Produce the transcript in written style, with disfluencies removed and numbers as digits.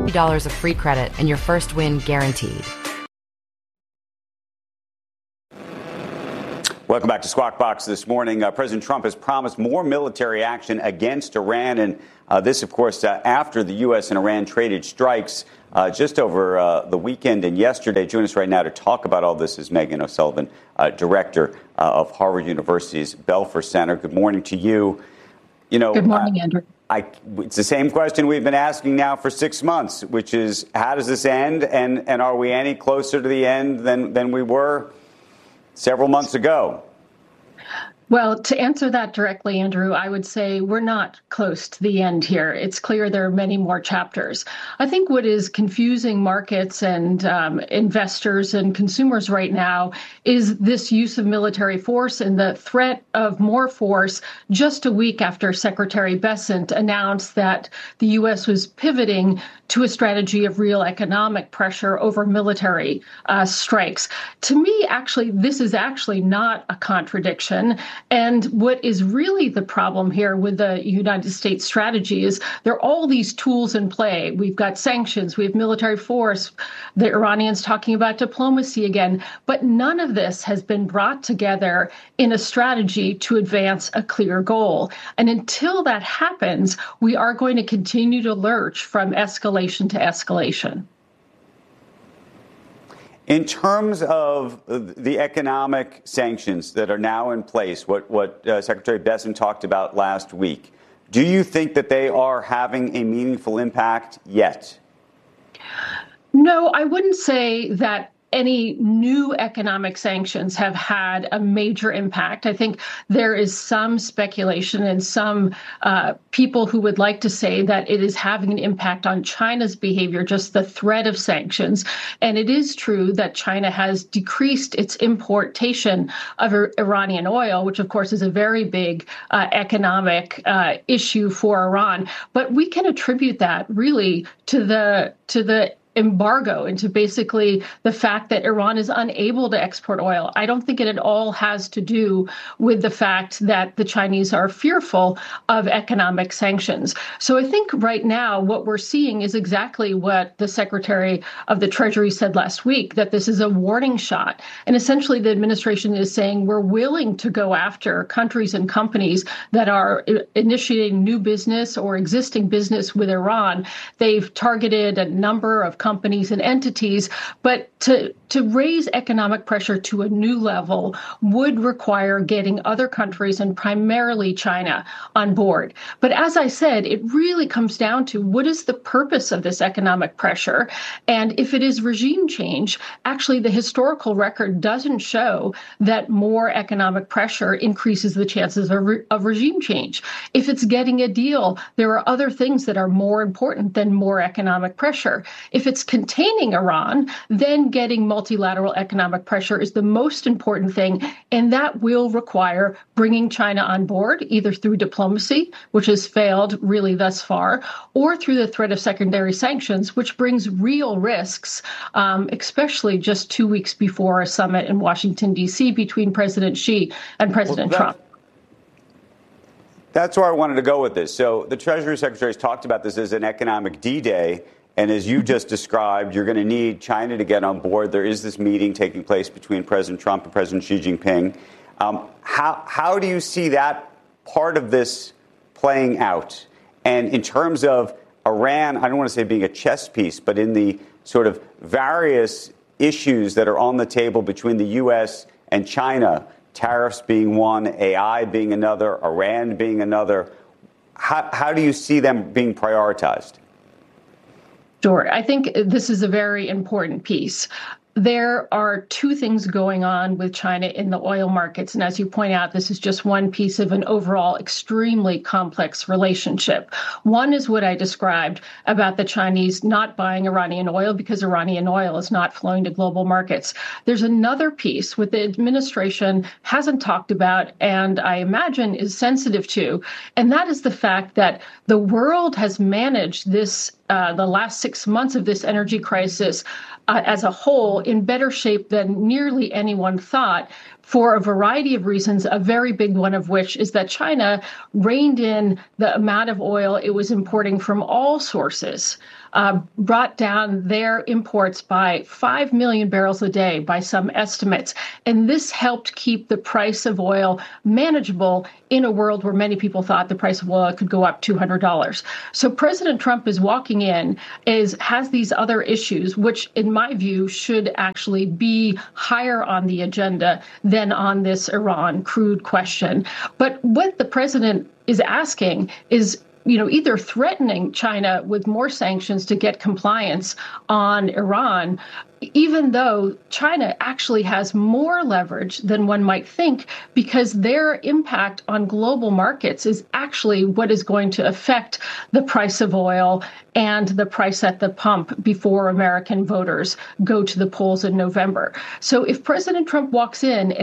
$50 of free credit and your first win guaranteed. Welcome back to Squawk Box this morning. President Trump has promised more military action against Iran. And this, of course, after the U.S. and Iran traded strikes just over the weekend and yesterday. Joining us right now to talk about all this is Megan O'Sullivan, director of Harvard University's Belfer Center. Good morning to you. Good morning, Andrew. It's the same question we've been asking now for 6 months, which is, how does this end? And are we any closer to the end than we were several months ago? Well, to answer that directly, Andrew, I would say we're not close to the end here. It's clear there are many more chapters. I think what is confusing markets and investors and consumers right now is this use of military force and the threat of more force just a week after Secretary Bessent announced that the U.S. was pivoting to a strategy of real economic pressure over military strikes. To me, actually, this is actually not a contradiction. And what is really the problem here with the United States strategy is there are all these tools in play. We've got sanctions, we have military force, the Iranians talking about diplomacy again, but none of this has been brought together in a strategy to advance a clear goal. And until that happens, we are going to continue to lurch from escalation to escalation. In terms of the economic sanctions that are now in place, what Secretary Bessent talked about last week, do you think that they are having a meaningful impact yet? No, I wouldn't say that any new economic sanctions have had a major impact. I think there is some speculation and some people who would like to say that it is having an impact on China's behavior, just the threat of sanctions. And it is true that China has decreased its importation of Iranian oil, which, of course, is a very big economic issue for Iran. But we can attribute that really to the embargo, and to basically the fact that Iran is unable to export oil. I don't think it at all has to do with the fact that the Chinese are fearful of economic sanctions. So I think right now what we're seeing is exactly what the Secretary of the Treasury said last week, that this is a warning shot. And essentially the administration is saying we're willing to go after countries and companies that are initiating new business or existing business with Iran. They've targeted a number of companies and entities, but to raise economic pressure to a new level would require getting other countries and primarily China on board. But as I said, it really comes down to what is the purpose of this economic pressure? And if it is regime change, actually the historical record doesn't show that more economic pressure increases the chances of regime change. If it's getting a deal, there are other things that are more important than more economic pressure. If it's containing Iran, then getting multilateral economic pressure is the most important thing, and that will require bringing China on board, either through diplomacy, which has failed really thus far, or through the threat of secondary sanctions, which brings real risks, especially just 2 weeks before a summit in Washington, D.C. between President Xi and President Trump. That's where I wanted to go with this. So the Treasury Secretary has talked about this as an economic D-Day. And as you just described, you're going to need China to get on board. There is this meeting taking place between President Trump and President Xi Jinping. How do you see that part of this playing out? And in terms of Iran, I don't want to say being a chess piece, but in the sort of various issues that are on the table between the U.S. and China, tariffs being one, AI being another, Iran being another, how do you see them being prioritized? Sure. I think this is a very important piece. There are two things going on with China in the oil markets. And as you point out, this is just one piece of an overall extremely complex relationship. One is what I described about the Chinese not buying Iranian oil because Iranian oil is not flowing to global markets. There's another piece what the administration hasn't talked about and I imagine is sensitive to, and that is the fact that the world has managed this the last 6 months of this energy crisis as a whole in better shape than nearly anyone thought, for a variety of reasons, a very big one of which is that China reined in the amount of oil it was importing from all sources, brought down their imports by 5 million barrels a day by some estimates. And this helped keep the price of oil manageable in a world where many people thought the price of oil could go up $200. So President Trump is walking in, has these other issues, which in my view should actually be higher on the agenda than on this Iran crude question. But what the president is asking is, either threatening China with more sanctions to get compliance on Iran, even though China actually has more leverage than one might think, because their impact on global markets is actually what is going to affect the price of oil and the price at the pump before American voters go to the polls in November. So if President Trump walks in and